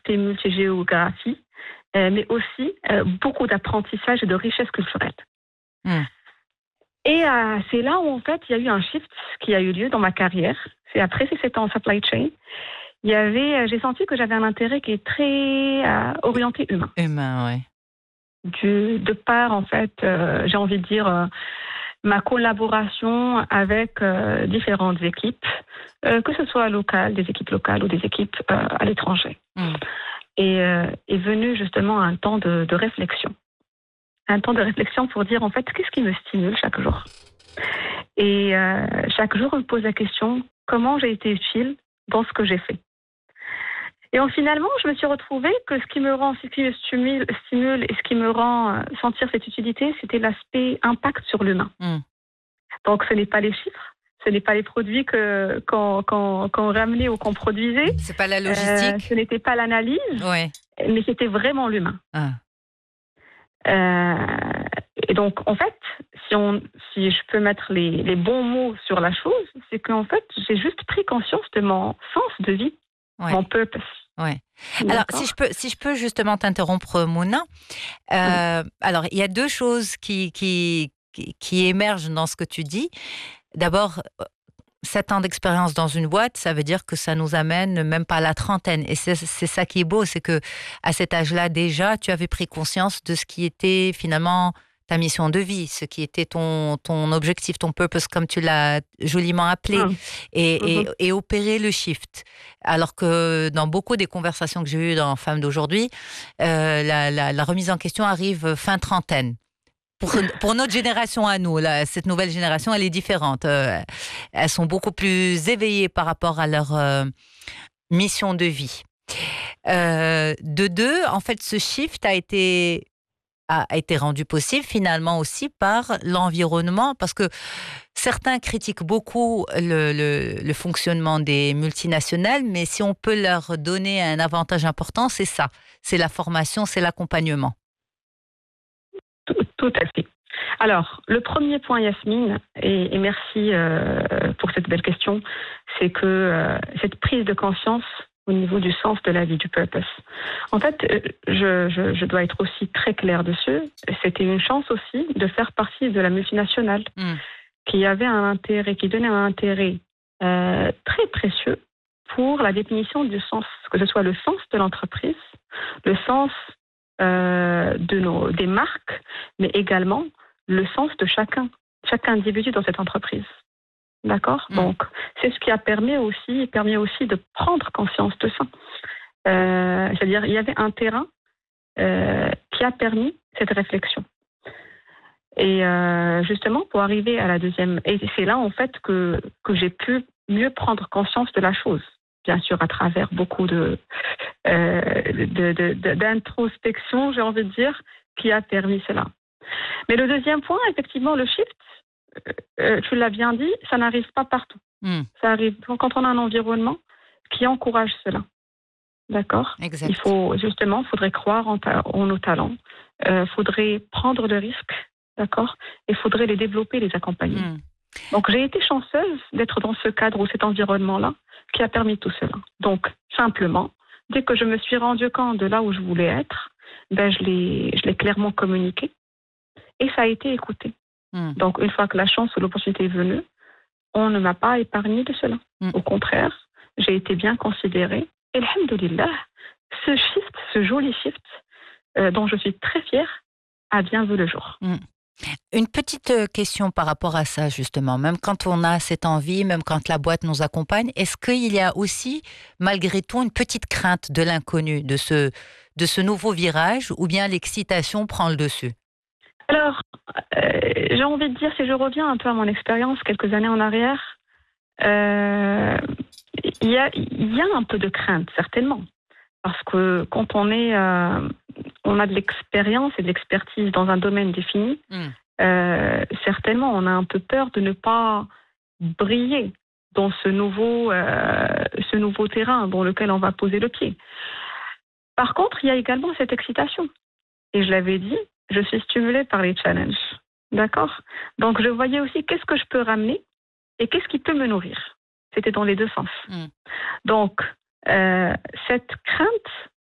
l'aspect multigéographie, mais aussi beaucoup d'apprentissage et de richesse culturelle. Et c'est là où, en fait, il y a eu un shift qui a eu lieu dans ma carrière. C'est après ces 7 ans en supply chain. J'ai senti que j'avais un intérêt qui est très orienté humain. Humain, oui. De par, en fait, j'ai envie de dire, ma collaboration avec différentes équipes, que ce soit locales, des équipes locales ou des équipes à l'étranger. Et est venu justement un temps de réflexion. Un temps de réflexion pour dire, en fait, qu'est-ce qui me stimule chaque jour? Et chaque jour, on me pose la question, comment j'ai été utile dans ce que j'ai fait? Et finalement, je me suis retrouvée que ce qui me stimule et ce qui me rend sentir cette utilité, c'était l'aspect impact sur l'humain. Donc, ce n'est pas les chiffres, ce n'est pas les produits qu'on ramenait ou qu'on produisait. C'est pas la logistique. Ce n'était pas l'analyse, mais c'était vraiment l'humain. Et donc, en fait, si je peux mettre les bons mots sur la chose, c'est qu'en fait, j'ai juste pris conscience de mon sens de vie, mon purpose. Alors, si je peux justement t'interrompre, Mouna. Alors, il y a 2 choses qui émergent dans ce que tu dis. D'abord, 7 ans d'expérience dans une boîte, ça veut dire que ça nous amène même pas à la trentaine. Et c'est ça qui est beau, c'est que à cet âge-là déjà, tu avais pris conscience de ce qui était finalement ta mission de vie, ce qui était ton objectif, ton purpose, comme tu l'as joliment appelé, et opérer le shift. Alors que dans beaucoup des conversations que j'ai eues dans Femmes d'aujourd'hui, la remise en question arrive fin trentaine. Pour notre génération à nous, là, cette nouvelle génération, elle est différente. Elles sont beaucoup plus éveillées par rapport à leur mission de vie. De 2, en fait, ce shift a été rendu possible finalement aussi par l'environnement, parce que certains critiquent beaucoup le fonctionnement des multinationales, mais si on peut leur donner un avantage important, c'est ça. C'est la formation, c'est l'accompagnement. Tout à fait. Alors, le premier point, Yasmine, et merci pour cette belle question, c'est que cette prise de conscience au niveau du sens de la vie, du purpose. En fait, je dois être aussi très claire dessus. C'était une chance aussi de faire partie de la multinationale qui avait un intérêt, qui donnait un intérêt très précieux pour la définition du sens, que ce soit le sens de l'entreprise, le sens des marques, mais également le sens de chaque individu dans cette entreprise. D'accord ? Donc, c'est ce qui a permis aussi de prendre conscience de ça. C'est-à-dire, il y avait un terrain qui a permis cette réflexion. Et justement, pour arriver à la deuxième, et c'est là en fait que j'ai pu mieux prendre conscience de la chose. Bien sûr, à travers beaucoup d'introspection, j'ai envie de dire, qui a permis cela. Mais le deuxième point, effectivement, le shift, tu l'as bien dit, ça n'arrive pas partout. Ça arrive quand on a un environnement qui encourage cela. D'accord ? Exact. Faudrait croire en nos talents. Faudrait prendre le risque. D'accord ? Et faudrait les développer, les accompagner. Donc, j'ai été chanceuse d'être dans ce cadre ou cet environnement-là qui a permis tout cela. Donc, simplement, dès que je me suis rendu compte de là où je voulais être, je l'ai clairement communiqué et ça a été écouté. Donc, une fois que la chance ou l'opportunité est venue, on ne m'a pas épargné de cela. Au contraire, j'ai été bien considérée. Et alhamdoulilah, ce shift, ce joli shift, dont je suis très fière, a bien vu le jour. Une petite question par rapport à ça, justement. Même quand on a cette envie, même quand la boîte nous accompagne, est-ce qu'il y a aussi, malgré tout, une petite crainte de l'inconnu, de ce nouveau virage, ou bien l'excitation prend le dessus ? Alors, j'ai envie de dire, si je reviens un peu à mon expérience quelques années en arrière, il y a un peu de crainte, certainement. Parce que quand on a de l'expérience et de l'expertise dans un domaine défini, certainement, on a un peu peur de ne pas briller dans ce nouveau terrain dans lequel on va poser le pied. Par contre, il y a également cette excitation. Et je l'avais dit, je suis stimulée par les challenges. D'accord ? Donc, je voyais aussi qu'est-ce que je peux ramener et qu'est-ce qui peut me nourrir. C'était dans les deux sens. Donc, cette crainte